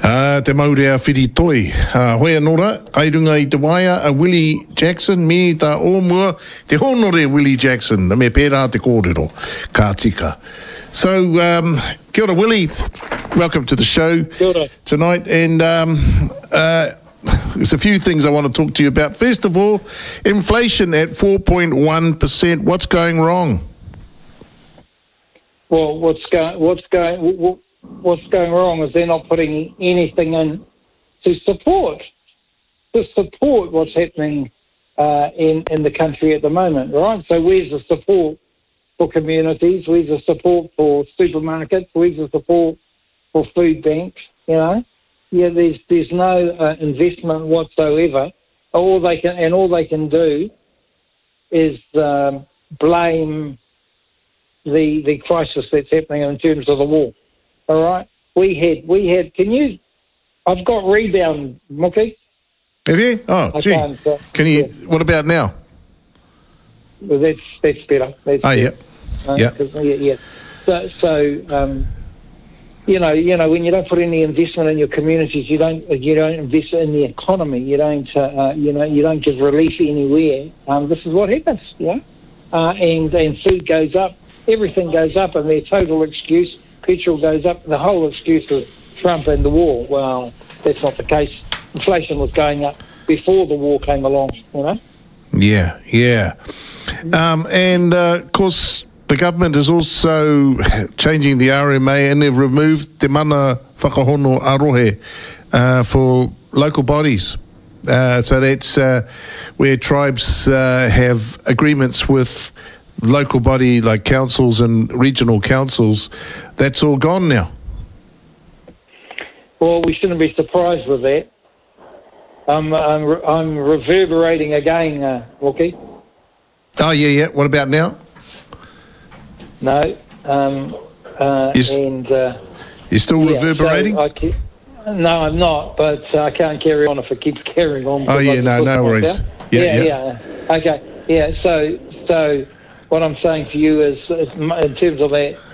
Te maurea whiri toi. Hoi anora, kairunga I te waia a Willie Jackson, me ta omua, te honore Willie Jackson, na me pērā te kōrero, ka tika. So, kia ora Willie, welcome to the show tonight, and there's a few things I want to talk to you about. First of all, inflation at 4.1%, what's going wrong? Well, what's going wrong is they're not putting anything in to support what's happening in the country at the moment, right? So where's the support for communities? Where's the support for supermarkets? Where's the support for food banks? You know, yeah, there's no investment whatsoever. All they can do is blame the crisis that's happening in terms of the war. All right, we had. I've got rebound, Mookie. Have you? Oh, gee. Can you? Yeah. What about now? Well, that's better. That's better. Yeah. So you know, when you don't put any investment in your communities, you don't invest in the economy. You don't you don't give relief anywhere. This is what happens. Yeah, and food goes up, everything goes up, and their total excuse. Petrol goes up. The whole excuse is Trump and the war. Well, that's not the case. Inflation was going up before the war came along, you know? Yeah. And, of course, the government is also changing the RMA, and they've removed Te Mana Whakahono Arohe for local bodies. So that's where tribes have agreements with local body like councils and regional councils. That's all gone now. Well, we shouldn't be surprised with that. I'm reverberating again, Wookie. Oh yeah. What about now? No. You're still reverberating? So no, I'm not. But I can't carry on if it keeps carrying on. Oh yeah, no worries. Yeah. Okay. Yeah. So what I'm saying to you is in terms of that